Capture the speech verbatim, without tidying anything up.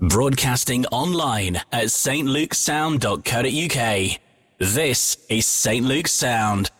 Broadcasting online at s t lukesound dot co dot u k. This is Saint Luke's Sound.